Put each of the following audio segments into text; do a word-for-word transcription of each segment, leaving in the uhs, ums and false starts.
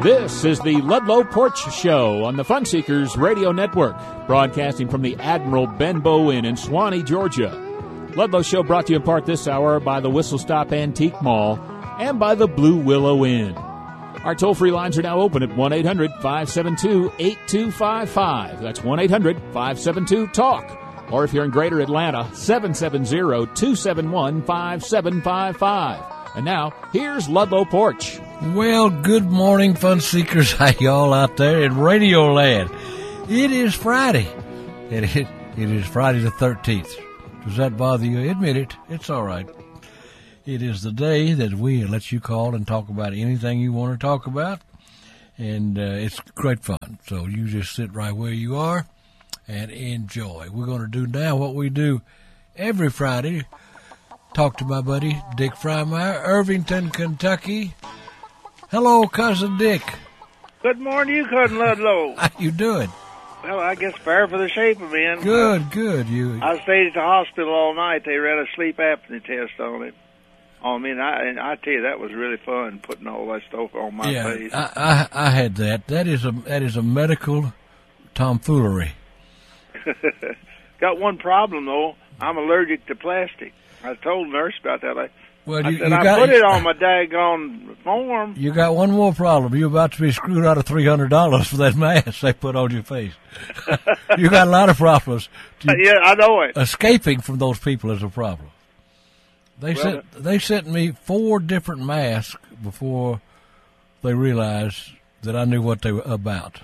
This is the Ludlow Porch Show on the Fun Seekers Radio Network, broadcasting from the Admiral Benbow Inn in Suwanee, Georgia. Ludlow Show brought to you in part this hour by the Whistle Stop Antique Mall and by the Blue Willow Inn. Our toll-free lines are now open at one eight hundred five seven two eight two five five. That's one eight hundred five seven two talk. Or if you're in Greater Atlanta, seven seven zero two seven one five seven five five. And now, here's Ludlow Porch. Well, good morning, Fun Seekers. How y'all out there in Radio Land? It is Friday. It, it, it is Friday the thirteenth. Does that bother you? Admit it. It's all right. It is the day that we let you call and talk about anything you want to talk about. And uh, it's great fun. So you just sit right where you are and enjoy. We're going to do now what we do every Friday. Talk to my buddy, Dick Frymeyer, Irvington, Kentucky. Hello, Cousin Dick. Good morning, you Cousin Ludlow. How you doing? Well, I guess fair for the shape of me. Good, uh, good. You. I stayed at the hospital all night. They ran a sleep apnea test on it. On me, and I, and I tell you, that was really fun putting all that stuff on my yeah, face. I, I, I had that. That is a that is a medical tomfoolery. Got one problem though. I'm allergic to plastic. I told the nurse about that. I, well, I you, said you I got, put it on my daggone form. You got one more problem. You're about to be screwed out of three hundred dollars for that mask they put on your face. You got a lot of problems. You, yeah, I know it. Escaping from those people is a problem. They well, sent they sent me four different masks before they realized that I knew what they were about.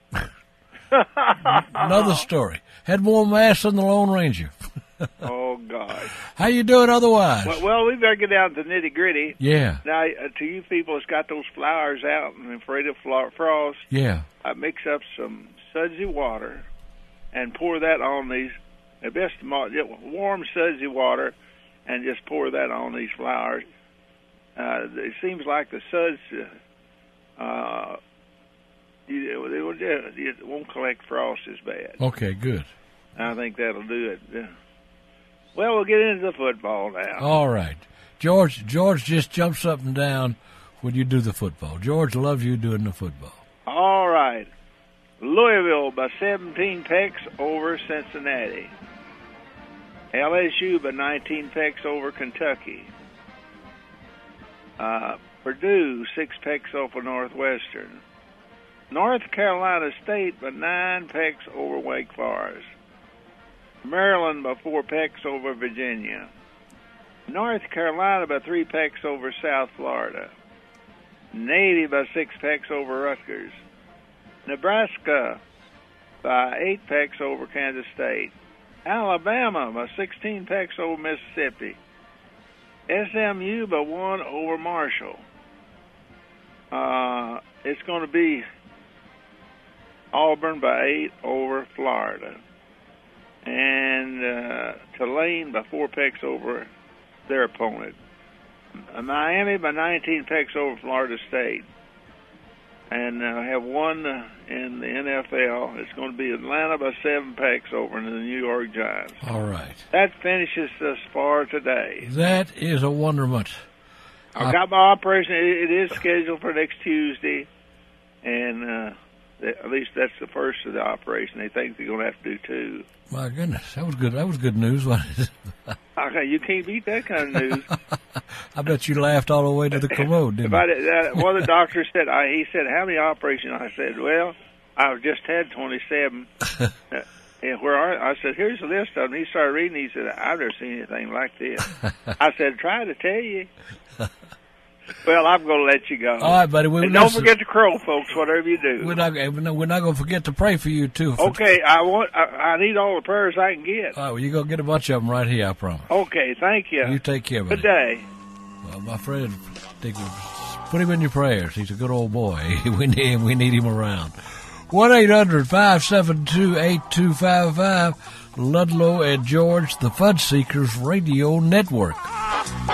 Another story. Had more masks than the Lone Ranger. Oh, God. How you doing otherwise? Well, well, we better get down to the nitty-gritty. Yeah. Now, uh, to you people that's got those flowers out and afraid of fla- frost, yeah. I mix up some sudsy water and pour that on these, the best warm sudsy water, and just pour that on these flowers. Uh, it seems like the suds, uh, you, it, it won't collect frost as bad. Okay, good. I think that'll do it. Yeah. Well, we'll get into the football now. All right. George George just jumps up and down when you do the football. George loves you doing the football. All right. Louisville by seventeen pecks over Cincinnati. L S U by nineteen pecks over Kentucky. Uh, Purdue, six pecks over Northwestern. North Carolina State by nine pecks over Wake Forest. Maryland by four pecks over Virginia. North Carolina by three pecks over South Florida. Navy by six pecks over Rutgers. Nebraska by eight pecks over Kansas State. Alabama by sixteen pecks over Mississippi. S M U by one over Marshall. Uh, it's going to be Auburn by eight over Florida. And uh, Tulane by four pecks over their opponent. Uh, Miami by nineteen pecks over Florida State. And uh, have one uh, in the N F L. It's going to be Atlanta by seven pecks over the New York Giants. All right. That finishes us for today. That is a wonderment. I've got my operation. It, it is scheduled for next Tuesday. And uh, at least that's the first of the operation. They think they're going to have to do two. My goodness, that was good. That was good news, wasn't it? Okay, you can't beat that kind of news. I bet you laughed all the way to the commode, didn't About you? it, uh, one of the doctors said, I, he said, how many operations? I said, well, I've just had twenty-seven. uh, and where are, I said, here's a list of them. He started reading. He said, I've never seen anything like this. I said, try to tell you. Well, I'm going to let you go. All right, buddy. We, and don't listen, forget to crow, folks, whatever you do. We're not, we're not going to forget to pray for you, too. For okay, I want. I, I need all the prayers I can get. All right, well, you're going to get a bunch of them right here, I promise. Okay, thank you. You take care, buddy. Good day. Well, my friend, put him in your prayers. He's a good old boy. We need him, we need him around. one eight hundred five seven two eight two five five, Ludlow and George, the Fun Seekers Radio Network.